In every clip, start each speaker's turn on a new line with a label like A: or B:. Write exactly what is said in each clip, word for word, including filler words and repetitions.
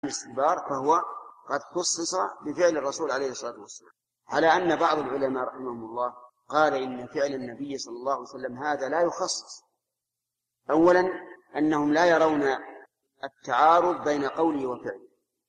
A: الاستدبار فهو قد خصص بفعل الرسول عليه الصلاة والسلام، على أن بعض العلماء رحمهم الله قال إن فعل النبي صلى الله عليه وسلم هذا لا يخصص. أولا أنهم لا يرون التعارض بين قوله وفعله،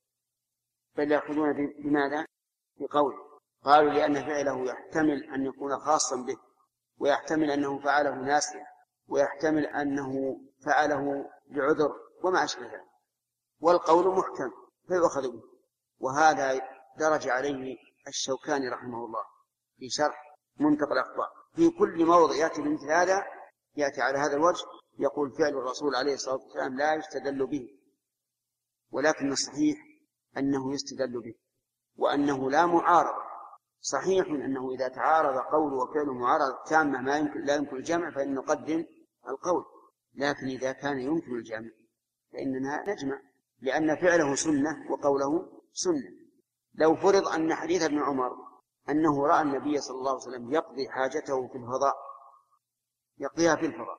A: بل يأخذون بماذا؟ بقوله. قالوا لأن فعله يحتمل أن يكون خاصا به، ويحتمل أنه فعله ناسيا، ويحتمل أنه فعله لعذر وما أشبه ذلك، والقول محكم فيؤخذ به. وهذا درج عليه الشوكاني رحمه الله في شرح منتقى الأخبار، في كل موضع يأتي بمثل هذا يأتي على هذا الوجه يقول فعل الرسول عليه الصلاة والسلام لا يستدل به، ولكن الصحيح أنه يستدل به، وأنه لا معارضة. صحيح أنه إذا تعارض قول وفعل معارضة تامة ما يمكن لا يمكن الجمع فإن نقدم القول، لكن إذا كان يمكن الجمع فإننا نجمع، لأن فعله سنة وقوله سنة. لو فرض أن حديث ابن عمر أنه رأى النبي صلى الله عليه وسلم يقضي حاجته في الفضاء، يقضيها في الفضاء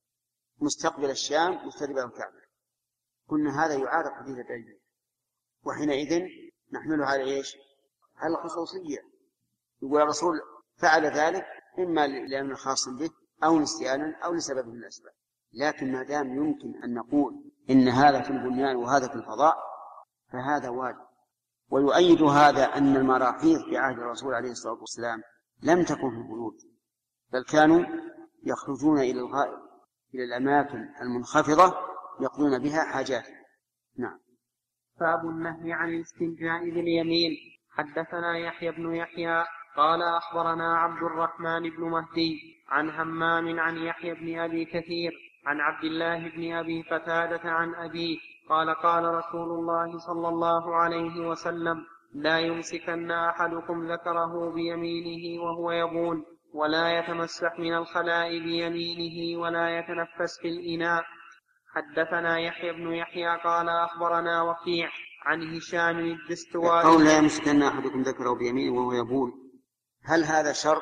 A: مستقبل الشام مستدبر الكعبة، قلنا هذا يعارض حديث العلم، وحينئذ نحمله على إيش؟ على الخصوصية. يقول الرسول فعل ذلك إما لأنه خاص به أو نسيانا أو لسبب من الأسباب. لكن ما دام يمكن أن نقول إن هذا في البنيان وهذا في الفضاء فهذا واجب. ويؤيد هذا أن المراحيض في عهد الرسول عليه الصلاة والسلام لم تكن في البيوت، بل كانوا يخرجون إلى الغائط، إلى الأماكن المنخفضة يقضون بها حاجات. نعم.
B: باب النهي عن الاستنجاء باليمين. حدثنا يحيى بن يحيى قال أخبرنا عبد الرحمن بن مهدي عن همام عن يحيى بن أبي كثير عن عبد الله بن أبي قتادة عن أبيه قال قال رسول الله صلى الله عليه وسلم لا يمسكن أحدكم ذكره بيمينه وهو يبول، ولا يتمسح من الخلاء بيمينه، ولا يتنفس في الإناء. حدثنا يحيى بن يحيى قال أخبرنا وكيع عن هشام الدستوائي
A: قول لا يمسكن أحدكم ذكره بيمينه وهو يبول، هل هذا شرط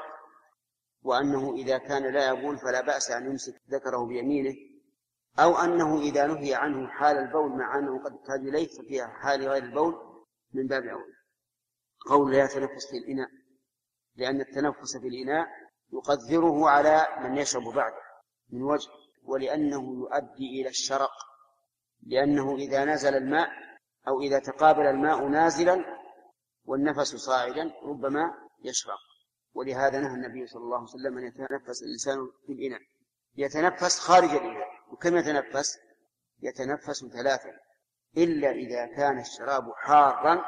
A: وأنه إذا كان لا يبول فلا بأس أن يمسك ذكره بيمينه، أو أنه إذا نهي عنه حال البول مع أنه قد احتاج إليه ففيها حال غير البول من باب أولى؟ قول لا يتنفس في الإناء، لأن التنفس في الإناء يقدره على من يشرب بعده من وجه، ولأنه يؤدي إلى الشرق، لأنه إذا نزل الماء أو إذا تقابل الماء نازلا والنفس صاعدا ربما يشرق، ولهذا نهى النبي صلى الله عليه وسلم أن يتنفس الإنسان في الإناء. يتنفس خارج الإناء، وكم يتنفس؟ يتنفس ثلاثا، إلا إذا كان الشراب حارا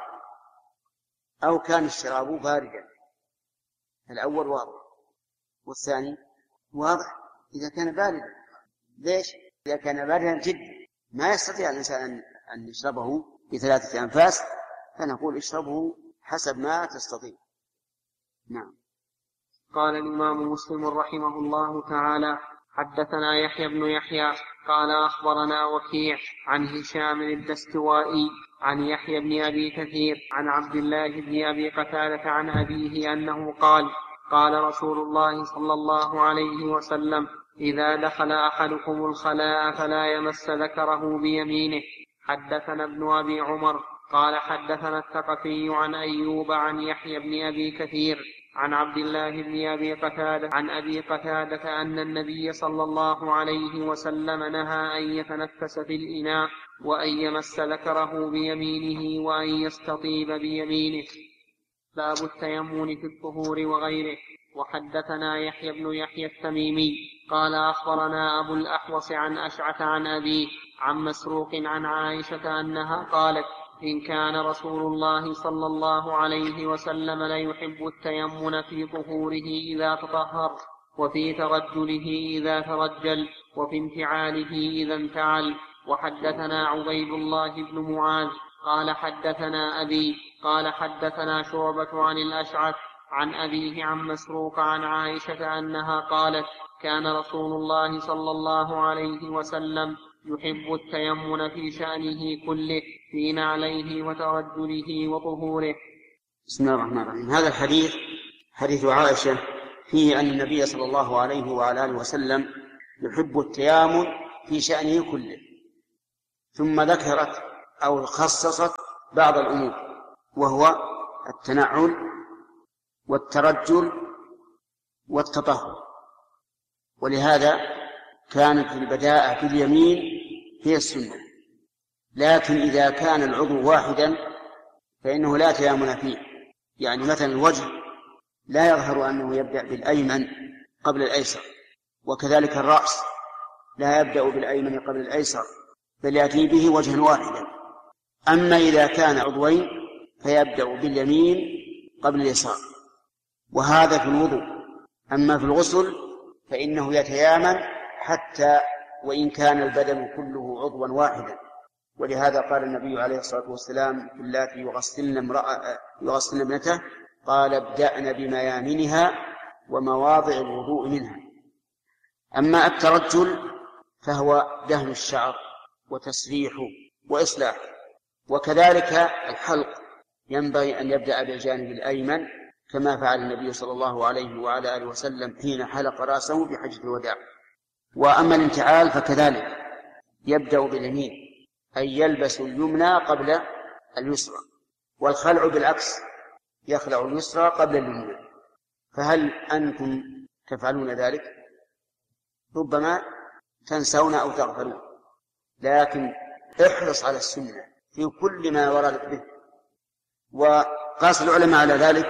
A: أو كان الشراب باردا. الأول واضح، والثاني واضح إذا كان باردا. ليش؟ إذا كان باردا جدا ما يستطيع الإنسان أن يشربه بثلاثة أنفاس، فنقول اشربه حسب ما تستطيع. نعم.
B: قال الإمام مسلم رحمه الله تعالى حدثنا يحيى بن يحيى قال أخبرنا وكيع عن هشام الدستوائي عن يحيى بن أبي كثير عن عبد الله بن أبي قتادة عن أبيه أنه قال قال رسول الله صلى الله عليه وسلم إذا دخل أحدكم الخلاء فلا يمس ذكره بيمينه. حدثنا ابن أبي عمر قال حدثنا الثقفي عن أيوب عن يحيى بن أبي كثير عن عبد الله بن أبي قتادة عن أبي قتادة أن النبي صلى الله عليه وسلم نهى أن يتنفس في الإناء وأن يمس ذكره بيمينه وأن يستطيب بيمينه. باب التيمم في الطهور وغيره. وحدثنا يحيى بن يحيى التميمي قال أخبرنا أبو الأحوص عن أشعث عن أبيه عن مسروق عن عائشة أنها قالت إن كان رسول الله صلى الله عليه وسلم ليحب التيمم في طهوره إذا تطهر، وفي ترجله إذا ترجل، وفي انفعاله إذا انفعل. وحدثنا عبيد الله بن معاذ قال حدثنا أبي قال حدثنا شعبة عن الأشعث عن أبيه عن مسروق عن عائشة أنها قالت كان رسول الله صلى الله عليه وسلم يحب التيمم في شأنه كله في نعليه وترجله وطهوره.
A: بسم الله الرحمن الرحيم. هذا الحديث حديث عائشة فيه أن النبي صلى الله عليه وعلى آله وسلم يحب التيمم في شأنه كله، ثم ذكرت أو خصصت بعض الأمور، وهو التنعل والترجل والتطهر. ولهذا كانت البداءة باليمين هي السنة. لكن إذا كان العضو واحدا فإنه لا تيامن فيه، يعني مثلا الوجه لا يظهر أنه يبدأ بالأيمن قبل الأيسر، وكذلك الرأس لا يبدأ بالأيمن قبل الأيسر، بل يأتي به وجها واحدا. أما إذا كان عضوين فيبدأ باليمين قبل اليسار، وهذا في الوضوء. أما في الغسل فإنه يتيامن حتى وإن كان البدن كله عضوا واحدا. ولهذا قال النبي عليه الصلاة والسلام في اللاتي يغسلن امرأة يغسلن ابنته قال ابدأن بميامنها ومواضع الوضوء منها. أما الترجل فهو دهن الشعر وتسريحه وإصلاحه، وكذلك الحلق ينبغي أن يبدأ بالجانب الأيمن كما فعل النبي صلى الله عليه وعلى آله وسلم حين حلق رأسه بحجة الوداع. وأما الانتعال فكذلك يبدأ باليمين، أي يلبس اليمنى قبل اليسرى، والخلع بالعكس يخلع اليسرى قبل اليمنى. فهل أنتم تفعلون ذلك؟ ربما تنسون أو تغفلون، لكن احرص على السنة في كل ما وردت به. وقاس العلماء على ذلك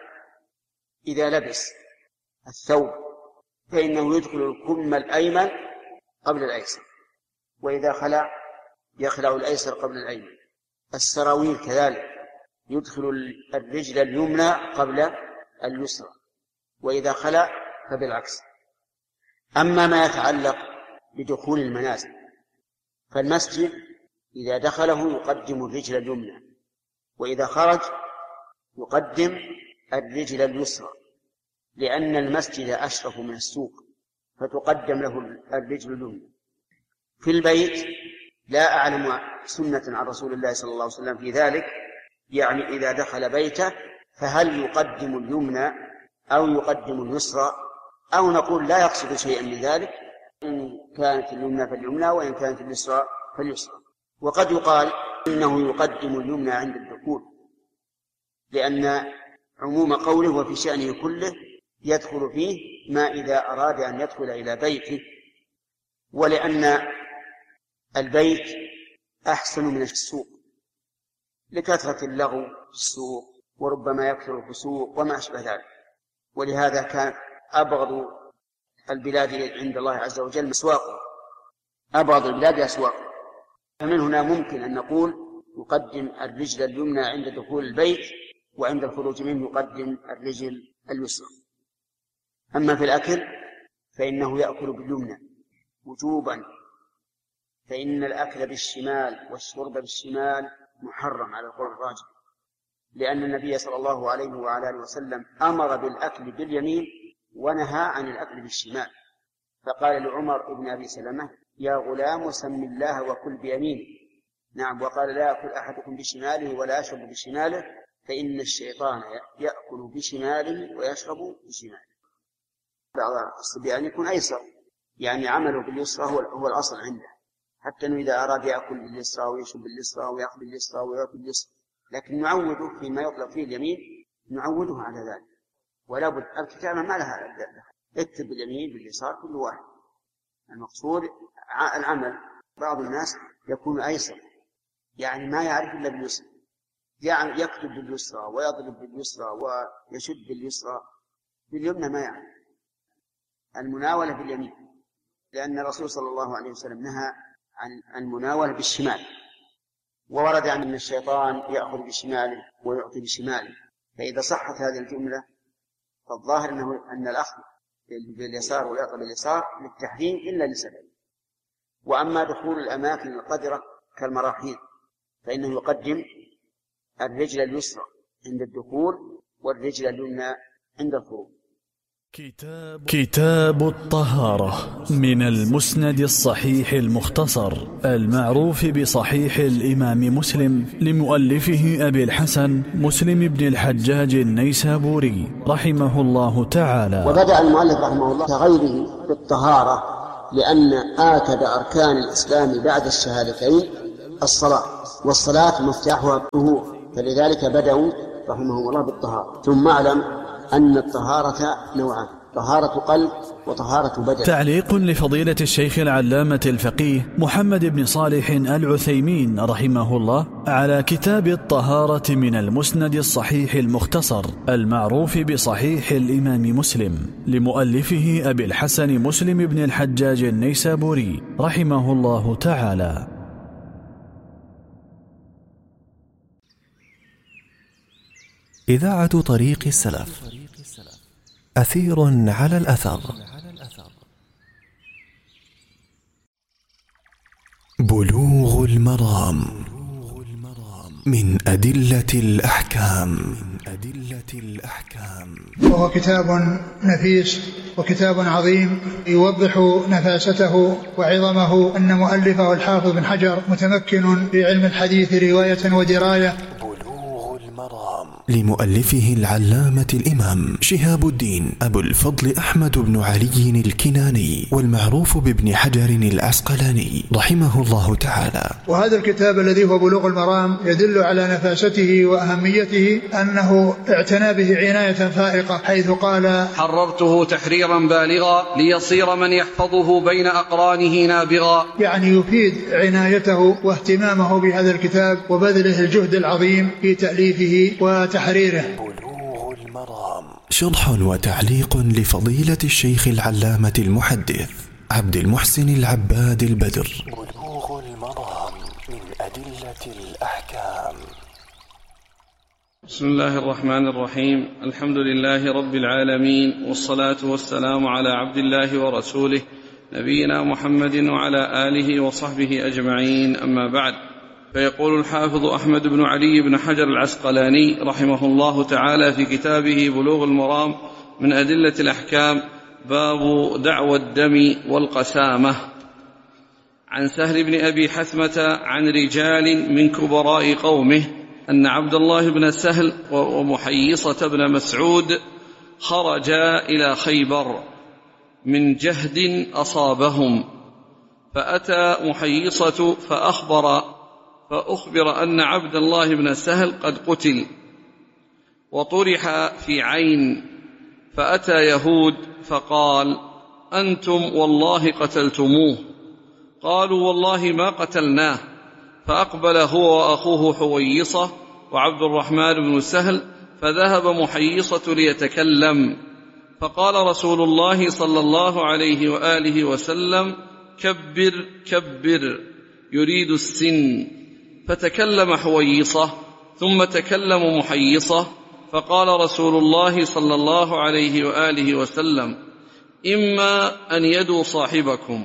A: إذا لبس الثوب فإنه يدخل الكم الأيمن قبل الأيسر، وإذا خلع يخلع الأيسر قبل الأيمن. السراويل كذلك يدخل الرجل اليمنى قبل اليسرى، وإذا خلع فبالعكس. أما ما يتعلق بدخول المنازل فالمسجد إذا دخله يقدم الرجل اليمنى، وإذا خرج يقدم الرجل اليسرى، لأن المسجد أشرف من السوق فتقدم له الرجل اليمنى. في البيت لا أعلم سنة عن رسول الله صلى الله عليه وسلم في ذلك، يعني إذا دخل بيته فهل يقدم اليمنى أو يقدم اليسرى، أو نقول لا يقصد شيئا من ذلك، إن كانت اليمنى فاليمنى وإن كانت اليسرى فاليسرى. وقد يقال إنه يقدم اليمنى عند الدخول، لأن عموم قوله وفي شأنه كله يدخل فيه ما إذا أراد أن يدخل إلى بيته، ولأن البيت أحسن من السوق لكثرة اللغو في السوق وربما يكثر الفسوق وما أشبه ذلك. ولهذا كان أبغض البلاد عند الله عز وجل مسواقه، أبغض البلاد أسواقه. فمن هنا ممكن أن نقول يقدم الرجل اليمنى عند دخول البيت، وعند الخروج منه يقدم الرجل اليسرى. أما في الأكل فإنه يأكل باليمنى وجوبا، فإن الأكل بالشمال والشرب بالشمال محرم على القول الراجح، لأن النبي صلى الله عليه وعلى آله وسلم أمر بالأكل باليمين ونهى عن الأكل بالشمال. فقال لعمر بن أبي سلمة يا غلام سم الله وكل بيمينه. نعم. وقال لا يأكل أحدكم بشماله ولا يشرب بشماله، فإن الشيطان يأكل بشماله ويشرب بشماله. بعض الصبيان يكون أيسر، يعني عمله باليسرى هو, هو الأصل عنده، حتى أنه إذا أراد يأكل باليسرى ويشرب باليسرى ويأكل باليسرى ويأكل باليسرى، لكن نعوده فيما يطلق فيه اليمين نعوده على ذلك. ولا بد الكتابة ما لها اكتب باليمين باليسار كل واحد. المقصود العمل. بعض الناس يكون أيسر، يعني ما يعرف إلا باليسرى، يعني يكتب باليسرى ويضرب باليسرى ويشد باليسرى، باليمنى ما يعرف. المناولة باليمين، لأن الرسول صلى الله عليه وسلم نهى عن المناولة بالشمال، وورد عن أن الشيطان يأخذ بشماله ويعطي بشماله. فإذا صحت هذه الجملة فالظاهر أنه أن الأخذ باليسار والإعطاء باليسار للتحريم إلا لسبب. وأما دخول الأماكن القذرة كالمراحيض فإنه يقدم الرجل اليسرى عند الدخول والرجل اليمنى عند الخروج.
C: كتاب, كتاب الطهارة من المسند الصحيح المختصر المعروف بصحيح الإمام مسلم لمؤلفه أبي الحسن مسلم بن الحجاج النيسابوري رحمه الله تعالى.
A: وبدأ المؤلف رحمه الله كغيره بالطهارة، لأن آكد أركان الإسلام بعد الشهادتين الصلاة، والصلاة مفتاحها الطهور، فلذلك بدأوا رحمهم الله بالطهارة. ثم اعلم أن الطهارة نوعان: طهارة قلب وطهارة بدن.
C: تعليق لفضيلة الشيخ العلامة الفقيه محمد بن صالح العثيمين رحمه الله على كتاب الطهارة من المسند الصحيح المختصر المعروف بصحيح الإمام مسلم لمؤلفه أبي الحسن مسلم بن الحجاج النيسابوري رحمه الله تعالى.
D: إذاعة طريق السلف، أثير على الأثر. بلوغ المرام من أدلة الأحكام.
E: وهو كتاب نفيس وكتاب عظيم يوضح نفاسته وعظمه، أن مؤلفه الحافظ بن حجر متمكن في علم الحديث رواية ودراية.
D: لمؤلفه العلامة الإمام شهاب الدين أبو الفضل أحمد بن علي الكناني، والمعروف بابن حجر العسقلاني رحمه الله تعالى.
E: وهذا الكتاب الذي هو بلوغ المرام يدل على نفاسته وأهميته، أنه اعتنى به عناية فائقة، حيث قال:
F: حررته تحريرا بالغا ليصير من يحفظه بين أقرانه نابغا.
E: يعني يفيد عنايته واهتمامه بهذا الكتاب وبذله الجهد العظيم في تأليفه وتحريره.
D: بلوغ المرام شرح وتعليق لفضيلة الشيخ العلامة المحدث عبد المحسن العباد البدر. بلوغ المرام من أدلة الأحكام.
F: بسم الله الرحمن الرحيم. الحمد لله رب العالمين، والصلاة والسلام على عبد الله ورسوله نبينا محمد وعلى آله وصحبه أجمعين، أما بعد. فيقول الحافظ أحمد بن علي بن حجر العسقلاني رحمه الله تعالى في كتابه بلوغ المرام من أدلة الأحكام: باب دعوى الدم والقسامة. عن سهل بن أبي حثمة عن رجال من كبراء قومه أن عبد الله بن سهل ومحيصة بن مسعود خرجا إلى خيبر من جهد أصابهم، فأتى محيصة فأخبر فأخبر أن عبد الله بن سهل قد قتل وطرح في عين، فأتى يهود فقال: أنتم والله قتلتموه. قالوا: والله ما قتلناه. فأقبل هو وأخوه حويصة وعبد الرحمن بن سهل، فذهب محيصة ليتكلم، فقال رسول الله صلى الله عليه وآله وسلم: كبر كبر، يريد السن. فتكلم حويصة ثم تكلم محيصة، فقال رسول الله صلى الله عليه وآله وسلم: إما أن يدوا صاحبكم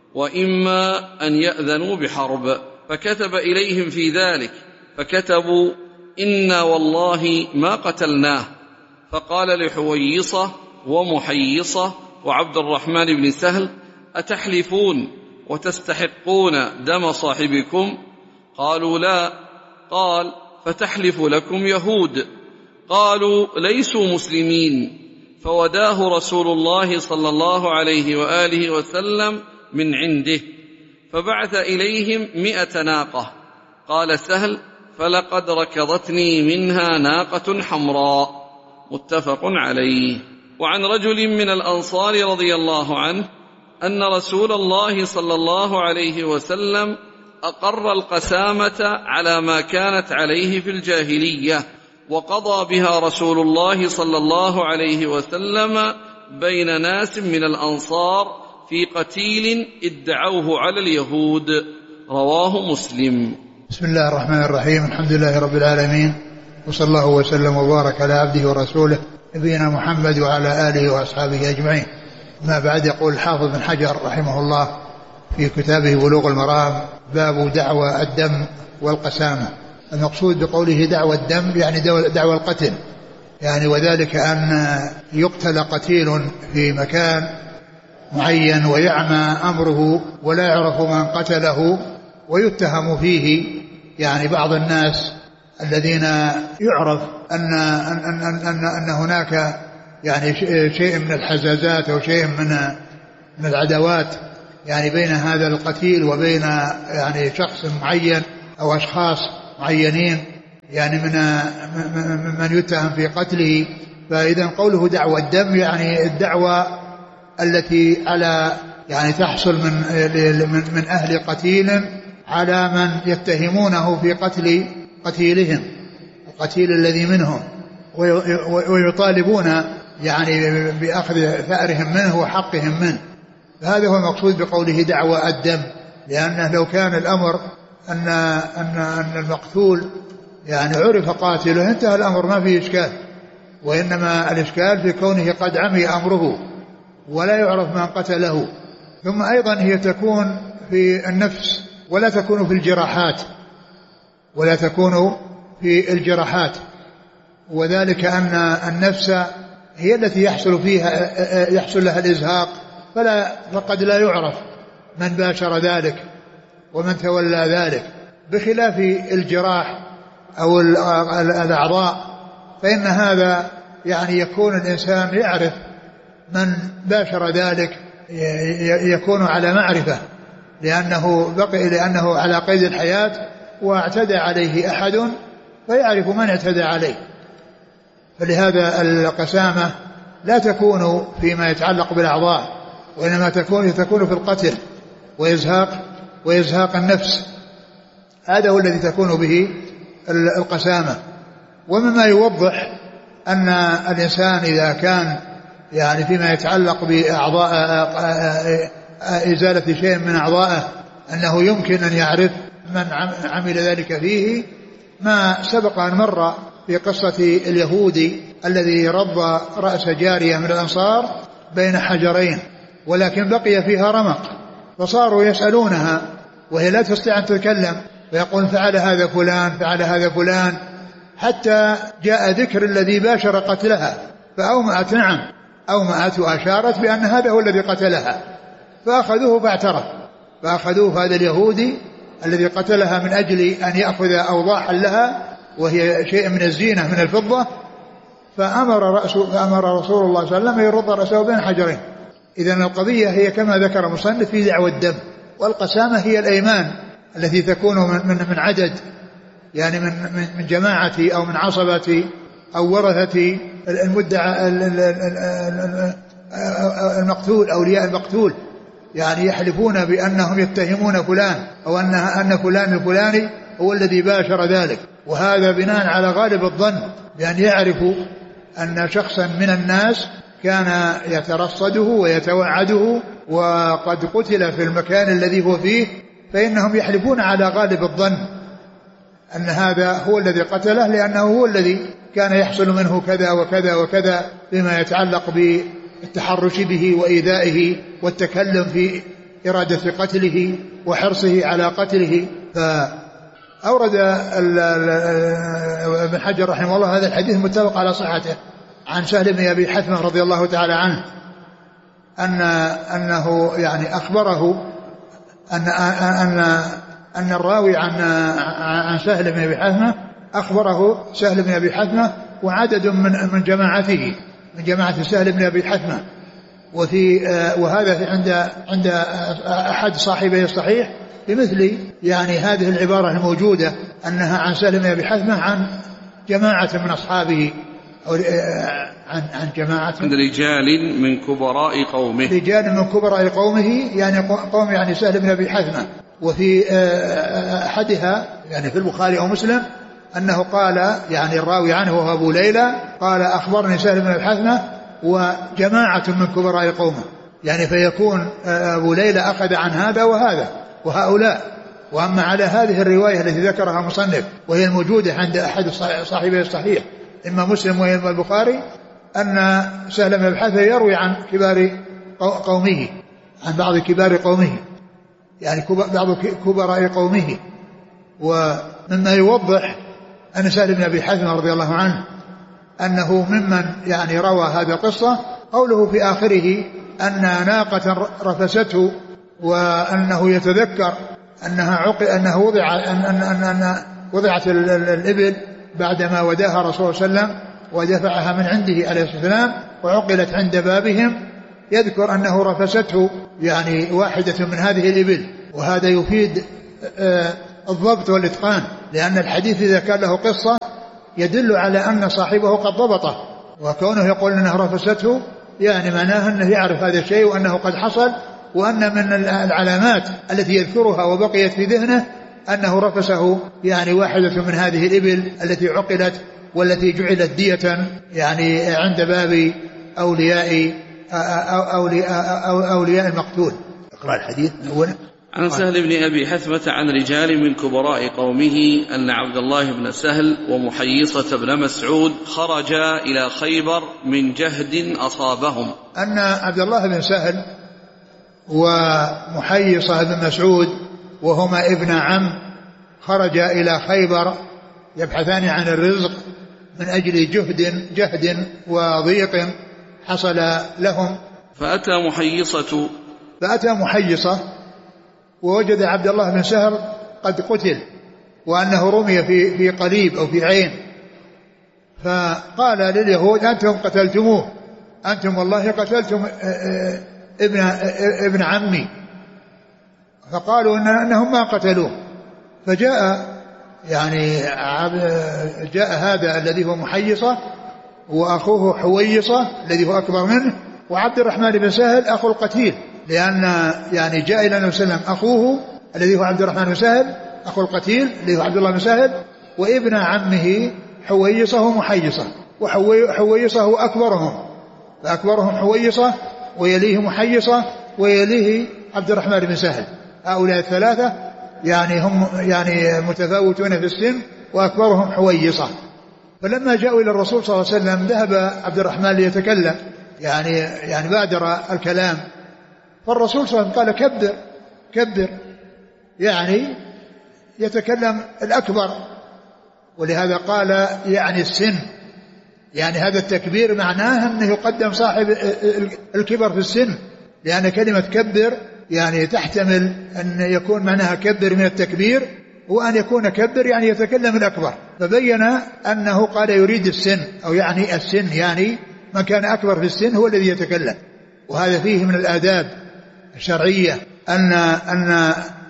F: وإما أن يأذنوا بحرب. فكتب إليهم في ذلك، فكتبوا: إنا والله ما قتلناه. فقال لحويصة ومحيصة وعبد الرحمن بن سهل: أتحلفون وتستحقون دم صاحبكم؟ قالوا: لا. قال: فتحلف لكم يهود. قالوا: ليسوا مسلمين. فوداه رسول الله صلى الله عليه وآله وسلم من عنده، فبعث إليهم مئة ناقة. قال سهل: فلقد ركضتني منها ناقة حمراء. متفق عليه. وعن رجل من الأنصار رضي الله عنه أن رسول الله صلى الله عليه وسلم أقر القسامة على ما كانت عليه في الجاهلية، وقضى بها رسول الله صلى الله عليه وسلم بين ناس من الأنصار في قتيل ادعوه على اليهود. رواه مسلم.
E: بسم الله الرحمن الرحيم. الحمد لله رب العالمين، وصلى الله وسلم وبارك على عبده ورسوله نبينا محمد وعلى آله وأصحابه أجمعين. ما بعد. يقول الحافظ بن حجر رحمه الله في كتابه بلوغ المرام: باب دعوى الدم والقسامة. المقصود بقوله دعوى الدم يعني دعوى القتل، يعني وذلك أن يقتل قتيل في مكان معين ويعمى أمره ولا يعرف من قتله، ويتهم فيه يعني بعض الناس الذين يعرف أن, أن, أن, أن, أن هناك يعني شيء من الحزازات أو شيء من, من العداوات يعني بين هذا القتيل وبين يعني شخص معين أو أشخاص معينين يعني من من يتهم في قتله. فإذا قوله دعوى الدم يعني الدعوى التي على يعني تحصل من من أهل قتيل على من يتهمونه في قتل قتيلهم القتيل الذي منهم، ويطالبون يعني بأخذ ثأرهم منه وحقهم منه. هذا هو المقصود بقوله دعوى الدم، لأنه لو كان الأمر أن أن أن المقتول يعني عرف قاتله انتهى الأمر ما فيه إشكال، وإنما الإشكال في كونه قد عمي أمره ولا يعرف من قتله. ثم أيضا هي تكون في النفس ولا تكون في الجراحات ولا تكون في الجراحات وذلك أن النفس هي التي يحصل فيها يحصل لها الإزهاق، فلا فقد لا يعرف من باشر ذلك ومن تولى ذلك، بخلاف الجراح أو الأعضاء فإن هذا يعني يكون الإنسان يعرف من باشر ذلك، يكون على معرفة لأنه بقي لأنه على قيد الحياة واعتدى عليه أحد فيعرف من اعتدى عليه. فلهذا القسامة لا تكون فيما يتعلق بالأعضاء، وإنما تكون تكون في القتل وإزهاق وإزهاق النفس، هذا هو الذي تكون به القسامة. ومما يوضح أن الإنسان إذا كان يعني فيما يتعلق بأعضاء إزالة شيء من أعضائه أنه يمكن أن يعرف من عمل ذلك فيه ما سبق أن مر في قصة اليهودي الذي رض رأس جارية من الأنصار بين حجرين ولكن بقي فيها رمق، فصاروا يسألونها وهي لا تستطيع أن تتكلم، فيقول فعل هذا فلان فعل هذا فلان، حتى جاء ذكر الذي باشر قتلها فأومأت نعم أومأت وأشارت بأن هذا هو الذي قتلها، فأخذوه فاعترف، فأخذوه هذا اليهودي الذي قتلها من أجل أن يأخذ أوضاحا لها وهي شيء من الزينة من الفضة، فأمر, رأسه فأمر رسول الله صلى الله عليه وسلم يرد رأسه بين حجرين. إذن القضية هي كما ذكر مصنف في دعوى الدم. والقسامة هي الأيمان التي تكون من, من, من عدد يعني من, من جماعة أو من عصبة أو ورثة المدعى المقتول أولياء المقتول، يعني يحلفون بأنهم يتهمون فلان أو أن أن فلان الفلاني هو الذي باشر ذلك، وهذا بناء على غالب الظن بأن يعرفوا أن شخصا من الناس كان يترصده ويتوعده وقد قتل في المكان الذي هو فيه، فإنهم يحلفون على غالب الظن أن هذا هو الذي قتله لأنه هو الذي كان يحصل منه كذا وكذا وكذا فيما يتعلق بالتحرش به وإيذائه والتكلم في إرادة قتله وحرصه على قتله. فأورد ابن حجر رحمه الله هذا الحديث متفق على صحته عن سهل بن أبي حثمة رضي الله تعالى عنه أن أنه يعني أخبره أن أن أن الراوي عن عن سهل بن أبي حثمة أخبره سهل بن أبي حثمة وعدد من من جماعته من جماعة سهل بن أبي حثمة، وفي وهذا عند عند أحد صاحبي الصحيح بمثل يعني هذه العبارة الموجودة أنها عن سهل بن أبي حثمة عن جماعة من أصحابه أو عن عن جماعة
F: عند رجال من كبراء قومه
E: رجال من كبراء قومه يعني قوم يعني سهل بن أبي حثمة. وفي أحدها يعني في البخاري أو مسلم أنه قال يعني الراوي عنه وهو أبو ليلى قال أخبرني سهل بن أبي حثمة وجماعة من كبراء قومه، يعني فيكون أبو ليلى أخذ عن هذا وهذا وهؤلاء. وأما على هذه الرواية التي ذكرها مصنف وهي الموجودة عند أحد صاحبي الصحيح إما مسلم وإما البخاري أن سهل بن أبي حثمة يروي عن كبار قومه عن بعض كبار قومه يعني بعض كبراء قومه. ومما يوضح أن سهل بن أبي حثمة رضي الله عنه أنه ممن يعني روى هذا القصة قوله في آخره أن ناقة رفسته وأنه يتذكر أنها عقل أنه وضع أن أن أن أن وضعت الإبل بعدما وداها رسول صلى الله عليه وسلم ودفعها من عنده عليه الصلاة والسلام وعقلت عند بابهم، يذكر أنه رفسته يعني واحدة من هذه الإبل، وهذا يفيد الضبط والإتقان، لأن الحديث إذا كان له قصة يدل على أن صاحبه قد ضبطه، وكونه يقول أنه رفسته يعني معناه أنه يعرف هذا الشيء وأنه قد حصل، وأن من العلامات التي يذكرها وبقيت في ذهنه أنه رفسه يعني واحدة من هذه الإبل التي عقلت والتي جعلت دية يعني عند باب أولياء أولياء, أولياء المقتول. اقرأ الحديث أولا.
F: عن سهل بن أبي حثمة عن رجال من كبراء قومه أن عبد الله بن سهل ومحيصة بن مسعود خرجا إلى خيبر من جهد أصابهم.
E: أن عبد الله بن سهل ومحيصة بن مسعود وهما ابن عم خرجا إلى خيبر يبحثان عن الرزق من أجل جهد جهد وضيق حصل لهم.
F: فأتى محيصة
E: فأتى محيصة ووجد عبد الله بن سهل قد قتل وأنه رمي في في قليب أو في عين، فقال لليهود أنتم قتلتموه، أنتم والله قتلتم ابن ابن عمي، فقالوا إن أنهم ما قتلوه. فجاء يعني جاء هذا الذي هو محيصة وأخوه حويصة الذي هو أكبر منه، وعبد الرحمن بن سهل أخو القتيل، لأن يعني جاء إلى النبي صلى الله عليه وسلم أخوه الذي هو عبد الرحمن بن سهل أخو القتيل الذي هو عبد الله بن سهل، وابن عمه حويصة ومحيصة، وحويصة هو أكبرهم، فأكبرهم حويصة ويليه محيصة ويليه عبد الرحمن بن سهل. هؤلاء الثلاثة يعني هم يعني متفاوتون في السن وأكبرهم حويصة. فلما جاءوا إلى الرسول صلى الله عليه وسلم ذهب عبد الرحمن ليتكلم يعني يعني بادر الكلام، فالرسول صلى الله عليه وسلم قال كبر كبر يعني يتكلم الأكبر، ولهذا قال يعني السن، يعني هذا التكبير معناه أنه يقدم صاحب الكبر في السن، لأن كلمة كبر يعني تحتمل أن يكون معناها كبر من التكبير، وأن يكون كبر يعني يتكلم الأكبر، فبين أنه قال يريد السن أو يعني السن، يعني من كان أكبر في السن هو الذي يتكلم. وهذا فيه من الآداب الشرعية أن أن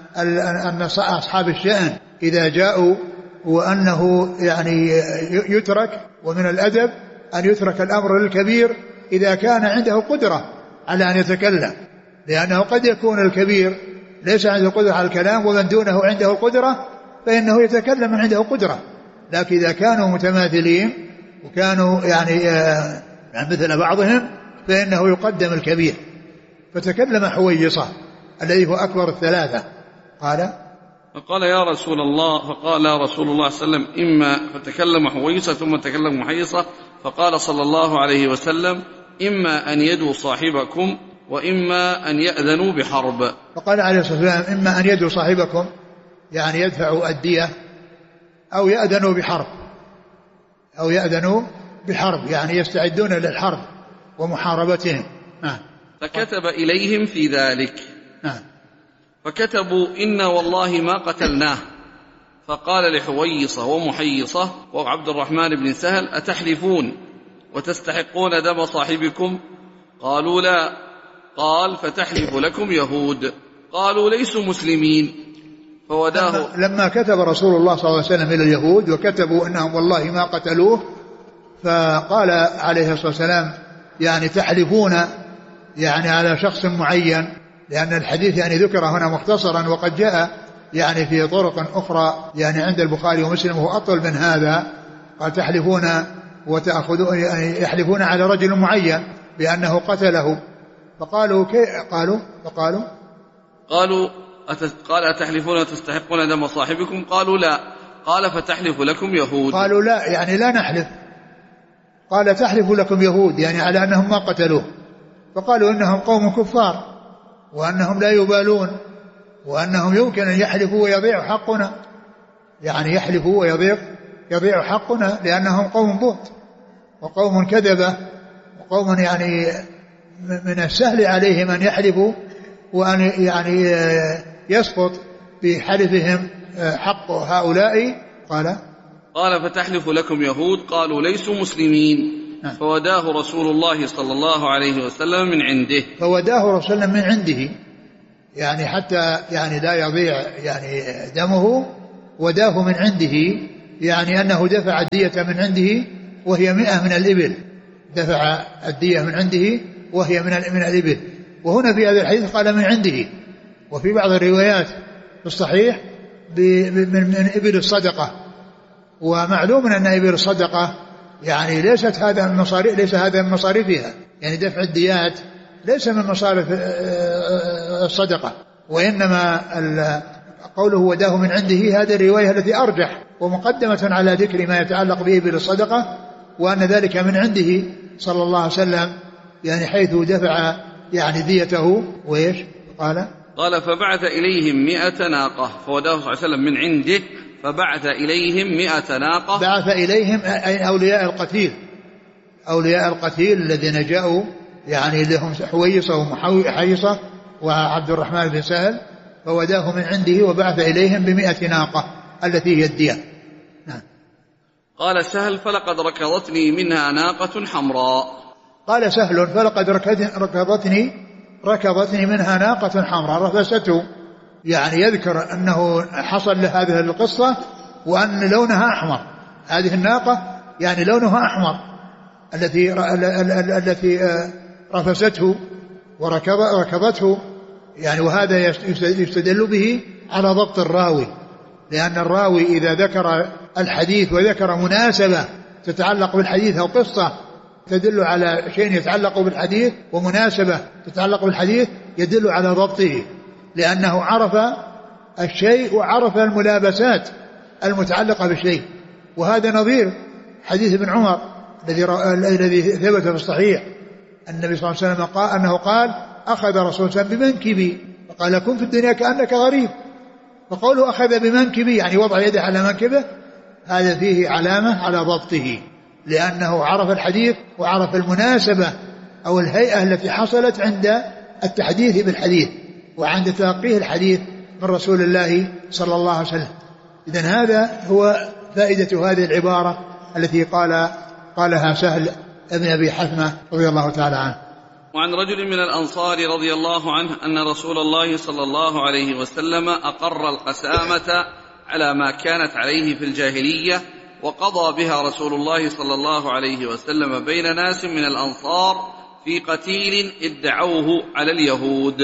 E: أن أصحاب الشأن إذا جاءوا وأنه يعني يترك، ومن الأدب أن يترك الأمر للكبير إذا كان عنده قدرة على أن يتكلم، لأنه قد يكون الكبير ليس عنده قدرة على الكلام ومن دونه عنده القدرة فإنه يتكلم من عنده قدرة. لكن إذا كانوا متماثلين وكانوا يعني مثل بعضهم فإنه يقدم الكبير. فتكلم حويصة الذي هو أكبر الثلاثة قال
F: فقال يا رسول الله فقال رسول الله صلى الله عليه وسلم إما فتكلم حويصة ثم تكلم محيصة، فقال صلى الله عليه وسلم إما أن يدوا صاحبكم وإما أن يأذنوا بحرب.
E: فقال عليه الصلاة والسلام إما أن يدوا صاحبكم يعني يدفعوا الدية، أو يأذنوا بحرب، أو يأذنوا بحرب يعني يستعدون للحرب ومحاربتهم. نعم.
F: فكتب إليهم في ذلك.
E: نعم.
F: فكتبوا إنا والله ما قتلناه. فقال لحويصة ومحيصة وعبد الرحمن بن سهل أتحلفون وتستحقون دم صاحبكم؟ قالوا لا. قال فتحلف لكم يهود. قالوا ليسوا مسلمين. فوداه.
E: لما كتب رسول الله صلى الله عليه وسلم إلى اليهود وكتبوا أنهم والله ما قتلوه، فقال عليه الصلاة والسلام يعني تحلفون يعني على شخص معين، لأن الحديث يعني ذكر هنا مختصرا وقد جاء يعني في طرق أخرى يعني عند البخاري ومسلم وهو أطول من هذا. قال تحلفون وتأخذون يعني يحلفون على رجل معين بأنه قتله. فقالوا كي قالوا فقالوا
F: قالوا قال أتحلفون وتستحقون دم صاحبكم؟ قالوا لا. قال فتحلف لكم يهود.
E: قالوا لا يعني لا نحلف. قال تحلف لكم يهود يعني على أنهم ما قتلوه. فقالوا إنهم قوم كفار وأنهم لا يبالون وأنهم يمكن أن يحلفوا ويضيع حقنا، يعني يحلفوا ويضيع يضيع حقنا لأنهم قوم بهت وقوم كذبة وقوم يعني من السهل عليهم أن يحلفوا وأن يعني يسقط بحلفهم حق هؤلاء. قال
F: قال فتحلف لكم يهود. قالوا ليسوا مسلمين. فوداه رسول الله صلى الله عليه وسلم من عنده.
E: فوداه رسول الله من عنده يعني حتى يعني لا يضيع يعني دمه، وداه من عنده يعني أنه دفع الدية من عنده وهي مئة من الإبل، دفع الدية من عنده وهي من من الإبل. وهنا في هذا الحديث قال من عنده، وفي بعض الروايات في الصحيح من إبل الصدقة. ومعلوم أن إبل الصدقة يعني ليست هذا من مصاريف، ليس هذا من مصاريفها، يعني دفع الديات ليس من مصاريف الصدقة، وإنما قوله وداه من عنده هذه الرواية التي أرجح ومقدمة على ذكر ما يتعلق به بالصدقة، وأن ذلك من عنده صلى الله عليه وسلم، يعني حيث دفع يعني ديته. وإيش قال؟
F: قال فبعث إليهم مئة ناقة، فوداه صلى الله عليه وسلم من عنده فبعث إليهم مئة ناقة.
E: بعث إليهم أي أولياء القتيل، أولياء القتيل الذين جاءوا يعني لهم حويصة ومحيصة وعبد الرحمن بن سهل، فوداه من عنده وبعث إليهم بمئة ناقة التي هي الدية. نعم.
F: قال سهل فلقد ركضتني منها ناقة حمراء.
E: قال سهل فلقد ركضتني ركضتني منها ناقة حمراء، رفسته، يعني يذكر أنه حصل لهذه القصة وأن لونها أحمر، هذه الناقة يعني لونها أحمر التي التي رفسته وركضته، يعني وهذا يستدل به على ضبط الراوي، لأن الراوي إذا ذكر الحديث وذكر مناسبة تتعلق بالحديث أو قصة تدل على شيء يتعلق بالحديث ومناسبة تتعلق بالحديث يدل على ضبطه، لأنه عرف الشيء وعرف الملابسات المتعلقة بالشيء. وهذا نظير حديث ابن عمر الذي ثبت في الصحيح، النبي صلى الله عليه وسلم قال أنه قال أخذ رسول الله بمنكبي فقال كن في الدنيا كأنك غريب، فقوله أخذ بمنكبي يعني وضع يده على منكبه، هذا فيه علامة على ضبطه، لأنه عرف الحديث وعرف المناسبة أو الهيئة التي حصلت عند التحديث بالحديث وعند تلقيه الحديث من رسول الله صلى الله عليه وسلم. إذن هذا هو فائدة هذه العبارة التي قال قالها سهل ابن أبي حثمة رضي الله تعالى عنه.
F: وعن رجل من الأنصار رضي الله عنه أن رسول الله صلى الله عليه وسلم أقر القسامة على ما كانت عليه في الجاهلية، وقضى بها رسول الله صلى الله عليه وسلم بين ناس من الأنصار في قتيل ادعوه على اليهود.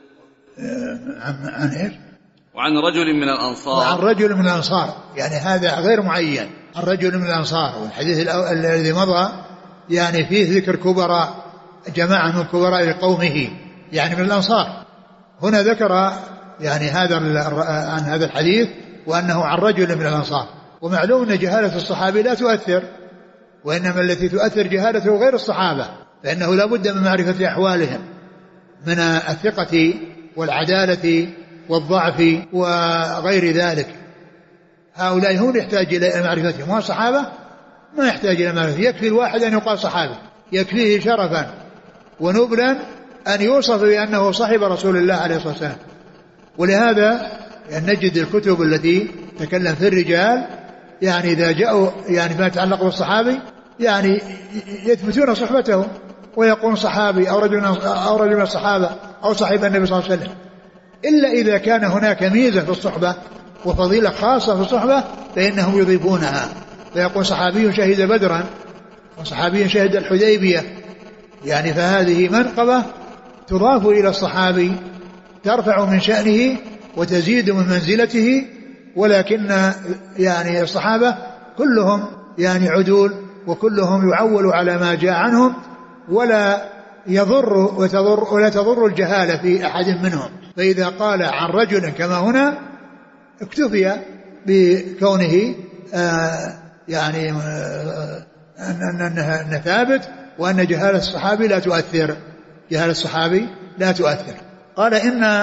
E: عن, عن إيش؟
F: وعن رجل من الأنصار.
E: وعن رجل من الأنصار، يعني هذا غير معين، عن رجل من الأنصار. والحديث الذي مضى يعني فيه ذكر كبراء، جماعة من كبراء قومه يعني من الأنصار. هنا ذكر يعني هذا عن هذا الحديث وأنه عن رجل من الأنصار. ومعلوم أن جهالة الصحابة لا تؤثر، وإنما التي تؤثر جهالته غير الصحابة، فإنه لا بد من معرفة أحوالهم من الثقة والعدالة والضعف وغير ذلك. هؤلاء هم يحتاج إلى معرفتهم، والصحابة ما يحتاج إلى معرفتهم. يكفي الواحد أن يقال صحابي، يكفيه شرفا ونبلا أن يوصف بأنه صاحب رسول الله عليه الصلاة والسلام. ولهذا يعني نجد الكتب التي تكلم في الرجال يعني إذا جاءوا يعني ما يتعلق بالصحابي يعني يثبتون صحبته ويقول صحابي أو رجل أو رجل من الصحابة أو صاحب النبي صلى الله عليه وسلم، إلا إذا كان هناك ميزة في الصحبة وفضيلة خاصة في الصحبة فإنهم يضيفونها، فيقول صحابي شهد بدرا وصحابي شهد الحديبية، يعني فهذه منقبة تضاف إلى الصحابي ترفع من شأنه وتزيد من منزلته. ولكن يعني الصحابة كلهم يعني عدول وكلهم يعول على ما جاء عنهم، ولا يضر وتضر ولا تضر الجهالة في أحد منهم. فإذا قال عن رجل كما هنا اكتفي بكونه آه يعني آه أنه ثابت، وأن جهالة الصحابي لا تؤثر، جهالة الصحابي لا تؤثر. قال إن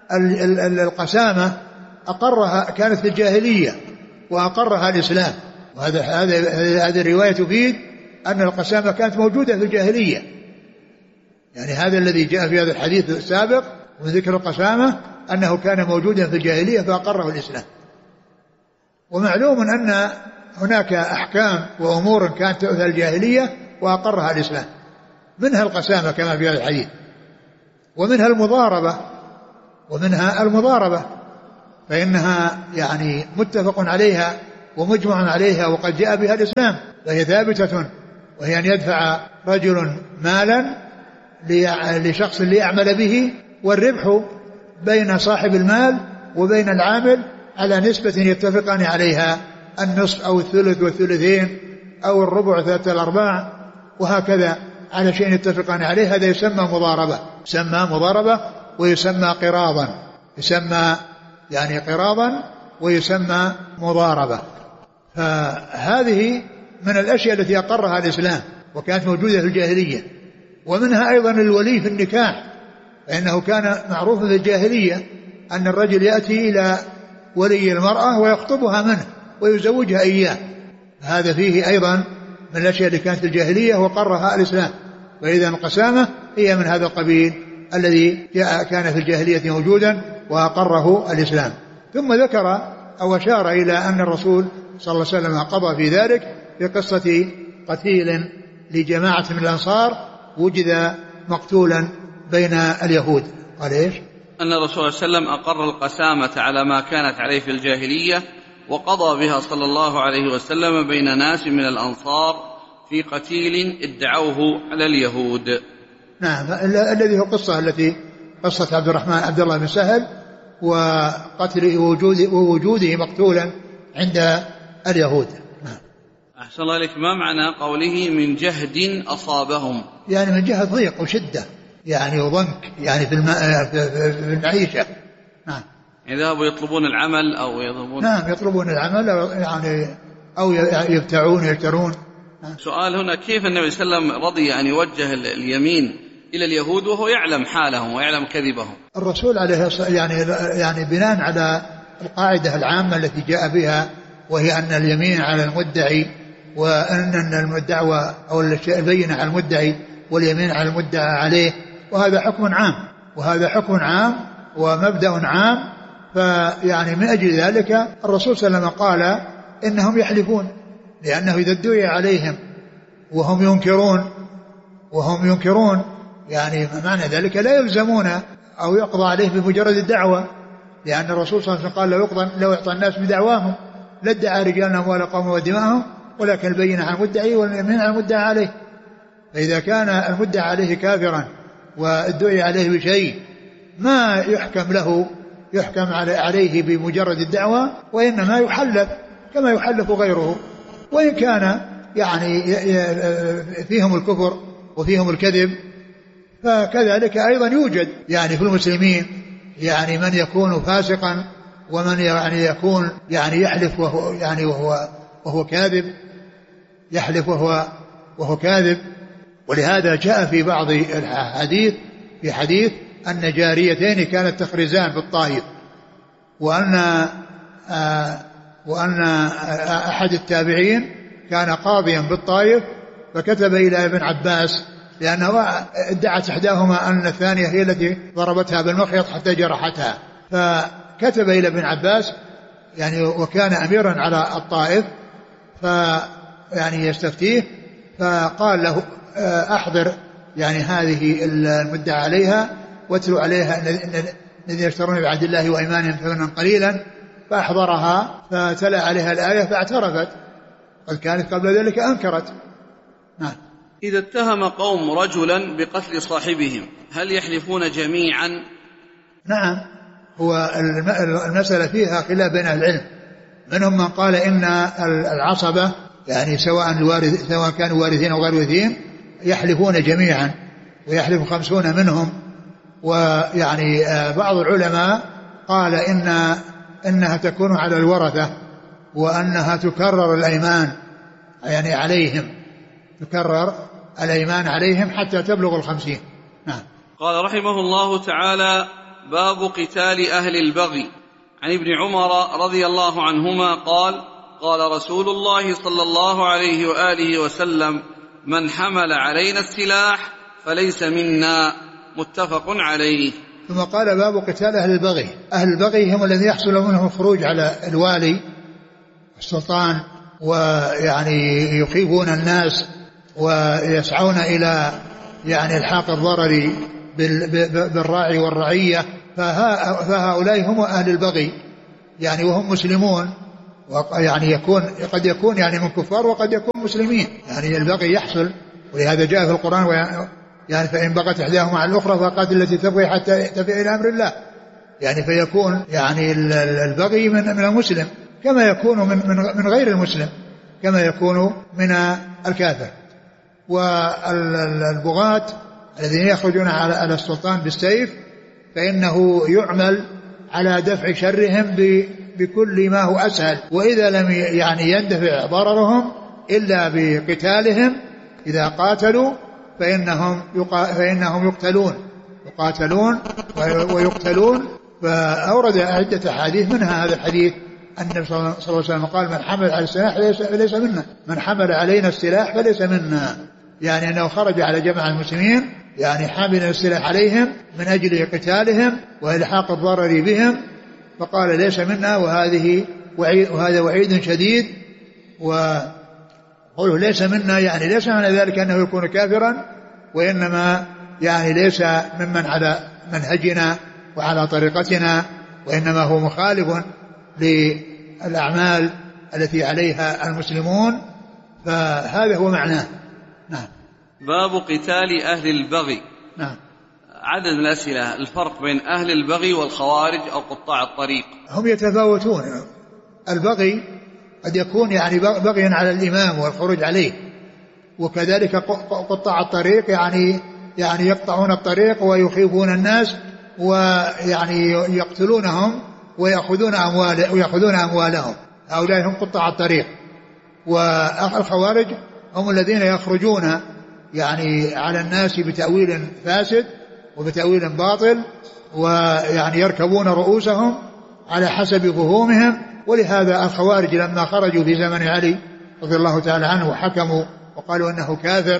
E: القسامة أقرها كانت في الجاهلية وأقرها الإسلام، وهذا هذه الرواية تفيد أن القسامة كانت موجودة في الجاهلية، يعني هذا الذي جاء في هذا الحديث السابق من ذكر القسامة أنه كان موجودا في الجاهلية فأقره الإسلام. ومعلوم أن هناك أحكام وأمور كانت في الجاهلية وأقرها الإسلام، منها القسامة كما في هذا الحديث، ومنها المضاربة ومنها المضاربة فإنها يعني متفق عليها ومجمع عليها وقد جاء بها الإسلام، فهي ثابتة، وهي أن يدفع رجل مالا لشخص ليعمل به، والربح بين صاحب المال وبين العامل على نسبة يتفقان عليها، النصف أو الثلث والثلثين أو الربع ثلاثة الأرباع، وهكذا على شيء يتفقان عليه. هذا يسمى مضاربة، يسمى مضاربة ويسمى قراضا، يسمى يعني قراضا ويسمى مضاربة. فهذه من الأشياء التي أقرها الإسلام وكانت موجودة في الجاهلية. ومنها أيضا الولي في النكاح، فإنه كان معروف في الجاهلية أن الرجل يأتي إلى ولي المرأة ويخطبها منه ويزوجها إياه، هذا فيه أيضا من الأشياء اللي كانت في الجاهلية وقرها الإسلام. وإذا القسامة هي من هذا القبيل الذي كان في الجاهلية موجودا وأقره الإسلام. ثم ذكر أو أشار إلى أن الرسول صلى الله عليه وسلم قضى في ذلك في قصة قتيل لجماعة من الأنصار وجد مقتولا بين اليهود. قال إيش؟
F: أن الرسول صلى الله عليه وسلم أقر القسامة على ما كانت عليه في الجاهلية، وقضى بها صلى الله عليه وسلم بين ناس من الأنصار في قتيل ادعوه على اليهود.
E: نعم، الذي هو قصة التي قصة عبد الرحمن عبد الله بن سهل وقتل ووجوده, ووجوده مقتولا عند اليهود. نعم.
F: أحسن الله إليك، ما معنى قوله من جهد أصابهم؟
E: يعني من جهة ضيق وشدة يعني وضنك يعني في, في المعيشة. نعم.
F: يذهبوا يطلبون العمل أو يذهبون
E: نعم يطلبون العمل أو يعني أو يبتعون يشترون. نعم.
F: سؤال هنا، كيف النبي صلى الله عليه وسلم رضي أن يوجه اليمين إلى اليهود وهو يعلم حالهم ويعلم كذبهم؟
E: الرسول عليه الصلاة يعني يعني بناء على القاعدة العامة التي جاء بها، وهي أن اليمين على المدعي، وأن الدعوة أو البينة على المدعي واليمين على المدعى عليه، وهذا حكم عام وهذا حكم عام ومبدأ عام. فيعني من أجل ذلك الرسول صلى الله عليه وسلم قال إنهم يحلفون، لأنه إذا ادعي عليهم وهم ينكرون وهم ينكرون يعني معنى ذلك لا يلزمون أو يقضى عليه بمجرد الدعوة، لأن الرسول صلى الله عليه وسلم قال لو يقضى لو يعطى الناس بدعواهم لادعى رجالنا أموال قوم ودماءهم، ولكن البينة على المدعي واليمين على المدعى عليه. فإذا كان المدعى عليه كافرا والدعي عليه بشيء ما يحكم له يحكم عليه بمجرد الدعوة، وإنما يحلف كما يحلف غيره، وإن كان يعني فيهم الكفر وفيهم الكذب. فكذلك أيضا يوجد يعني في المسلمين يعني من يكون فاسقا ومن يعني يكون يعني يحلف وهو يعني وهو وهو كاذب، يحلف وهو وهو كاذب. ولهذا جاء في بعض الحديث في حديث أن جاريتين كانت تخرزان في الطائف، وأن آه وأن آه أحد التابعين كان قاضيا بالطائف، فكتب إلى ابن عباس، لأنه ادعت إحداهما أن الثانية هي التي ضربتها بالمخيط حتى جرحتها، فكتب إلى ابن عباس يعني وكان أميرا على الطائف، فيعني يستفتيه، فقال له أحضر يعني هذه المدعى عليها واتلو عليها الذين يشترون بعهد الله وإيمانهم ثمنا قليلا، فأحضرها فتلا عليها الآية فاعترفت، قد كانت قبل ذلك أنكرت. نعم.
F: إذا اتهم قوم رجلا بقتل صاحبهم هل يحلفون جميعا؟
E: نعم، هو المسألة فيها خلاف بين العلم، منهم من قال إن العصبة يعني سواء الوارث سواء كانوا وارثين أو غير وارثين يحلفون جميعا، ويحلف خمسون منهم. ويعني بعض العلماء قال إن إنها تكون على الورثة، وأنها تكرر الأيمان يعني عليهم، تكرر الأيمان عليهم حتى تبلغ الخمسين. نعم.
F: قال رحمه الله تعالى: باب قتال أهل البغي. عن ابن عمر رضي الله عنهما قال: قال رسول الله صلى الله عليه وآله وسلم: من حمل علينا السلاح فليس منا. متفق عليه.
E: ثم قال: باب قتال أهل البغي. أهل البغي هم الذين يحصل منهم الخروج على الوالي السلطان، ويعني يخيفون الناس ويسعون إلى يعني الحاق الضرر بالراعي والرعية، فهؤلاء هم أهل البغي يعني وهم مسلمون، يعني يكون قد يكون يعني من كفار وقد يكون مسلمين، يعني البغي يحصل. ولهذا جاء في القرآن يعني فإن بغت إحداهما على الأخرى فقاتل التي تبغي حتى تفيء إلى أمر الله، يعني فيكون يعني البغي من من المسلم كما يكون من من غير المسلم، كما يكون من الكافر. والبغاة الذين يخرجون على السلطان بالسيف فإنه يعمل على دفع شرهم بكل ما هو أسهل، وإذا لم يعني يندفع ضررهم إلا بقتالهم إذا قاتلوا فإنهم فإنهم يقتلون يقاتلون ويقتلون. فأورد عدة أحاديث منها هذا الحديث أن النبي صلى الله عليه وسلم قال من حمل على السلاح فليس منا، من حمل علينا السلاح فليس منا، يعني أنه خرج على جماعة المسلمين يعني حامل السلاح عليهم من أجل قتالهم وإلحاق الضرر بهم، فقال ليس منا، وهذه وعيد وهذا وعيد شديد. وقوله ليس منا يعني ليس معنى ذلك أنه يكون كافرا، وإنما يعني ليس ممن على منهجنا وعلى طريقتنا، وإنما هو مخالف للأعمال التي عليها المسلمون، فهذا هو معناه. نعم.
F: باب قتال أهل البغي.
E: نعم.
F: عدد من الأسئلة: الفرق بين أهل البغي والخوارج أو قطاع الطريق.
E: هم يتفاوتون. البغي قد يكون يعني بغيا على الإمام والخروج عليه، وكذلك قطاع الطريق يعني يعني يقطعون الطريق ويخيفون الناس ويعني يقتلونهم ويأخذون أموال ويأخذون أموالهم، هؤلاء هم قطاع الطريق. والخوارج هم الذين يخرجون يعني على الناس بتأويل فاسد وبتأويل باطل، ويعني يركبون رؤوسهم على حسب فهومهم. ولهذا الخوارج لما خرجوا في زمن علي رضي الله تعالى عنه وحكموا وقالوا أنه كافر،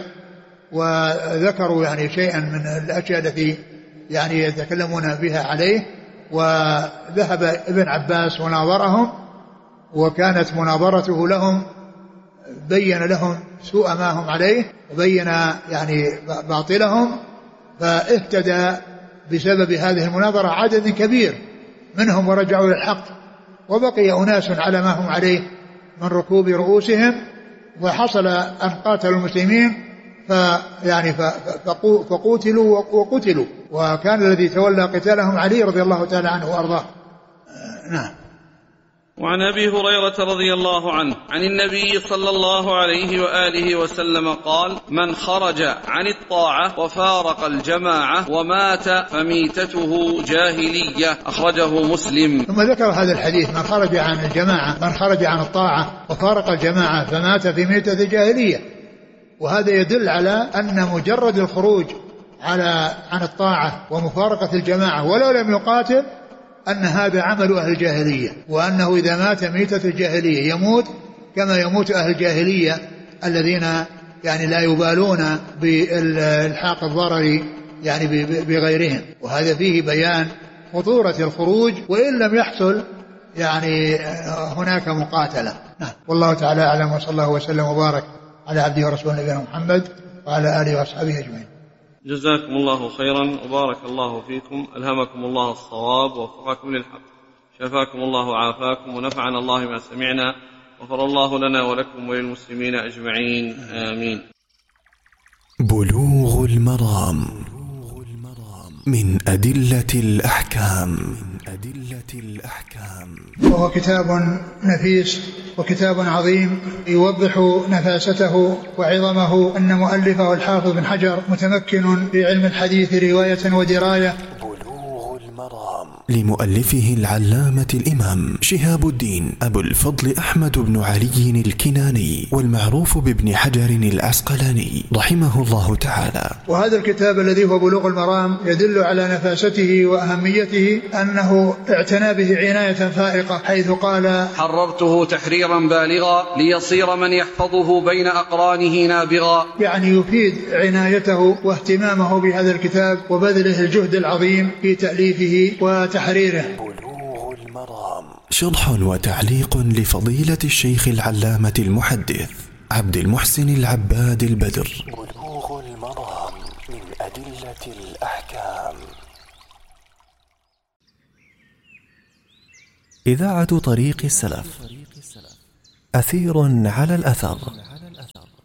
E: وذكروا يعني شيئا من الأشياء التي يعني يتكلمون بها عليه، وذهب ابن عباس وناظرهم، وكانت مناظرته لهم بين لهم سوء ما هم عليه وبين يعني باطلهم، فاهتدى بسبب هذه المناظرة عدد كبير منهم ورجعوا إلى الحق، وبقي أناس على ما هم عليه من ركوب رؤوسهم، وحصل أن قاتلوا المسلمين فيعني فقوتلوا وقتلوا، وكان الذي تولى قتالهم علي رضي الله تعالى عنه وأرضاه. نعم.
F: وعن أبي هريرة رضي الله عنه عن النبي صلى الله عليه وآله وسلم قال: من خرج عن الطاعة وفارق الجماعة ومات فميتته جاهلية، أخرجه مسلم.
E: ثم ذكر هذا الحديث: من خرج عن الجماعة من خرج عن الطاعة وفارق الجماعة فمات في ميتة جاهلية. وهذا يدل على أن مجرد الخروج على عن الطاعة ومفارقة الجماعة ولو لم يقاتل أن هذا عمل أهل الجاهلية، وأنه إذا مات ميتة الجاهلية يموت كما يموت أهل الجاهلية الذين يعني لا يبالون بالحاق الضرر يعني بغيرهم. وهذا فيه بيان خطورة الخروج وإن لم يحصل يعني هناك مقاتلة. نعم. والله تعالى أعلم، وصلى الله وسلم وبارك على عبده ورسوله نبينا محمد وعلى آله وأصحابه أجمعين.
F: جزاكم الله خيرا وبارك الله فيكم، ألهمكم الله الصواب ووفقكم للحق، شفاكم الله وعافاكم، ونفعنا الله ما سمعنا، غفر الله لنا ولكم وللمسلمين أجمعين، آمين.
D: بلوغ المرام من أدلة الأحكام. أدلة الأحكام.
E: وهو كتاب نفيس وكتاب عظيم يوضح نفاسته وعظمه، أن مؤلفه الحافظ بن حجر متمكن في علم الحديث رواية ودراية.
D: بلوغ المرام لمؤلفه العلامة الإمام شهاب الدين أبو الفضل أحمد بن علي الكناني، والمعروف بابن حجر العسقلاني رحمه الله تعالى.
E: وهذا الكتاب الذي هو بلوغ المرام يدل على نفاسته وأهميته، أنه اعتنى به عناية فائقة، حيث قال:
F: حررته تحريرا بالغا ليصير من يحفظه بين أقرانه نابغا.
E: يعني يفيد عنايته واهتمامه بهذا الكتاب وبذله الجهد العظيم في تأليفه وتحريره.
D: بلوغ المرام شرح وتعليق لفضيلة الشيخ العلامة المحدث عبد المحسن العباد البدر. بلوغ المرام من أدلة الأحكام. إذاعة طريق السلف، أثير على الأثر.